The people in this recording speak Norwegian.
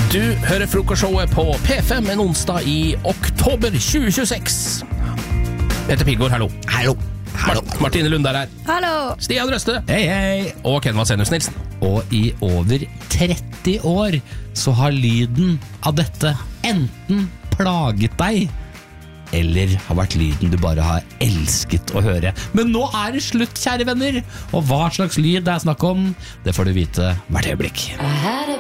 Du hører frokostshowet på P5 en onsdag i oktober 2026. Peter Pilgaard, hallo. Hallo. Martine Lund er her. Hallo. Stian Røste. Hei. Og Ken Vasenius Nilsen. Og i over 30 år så har lyden av dette enten plaget deg, eller har vært lyden du bare har elsket å høre. Men nå er det slutt, kjære venner. Og hva slags lyd det er snakk om, det får du vite hvert øyeblikk.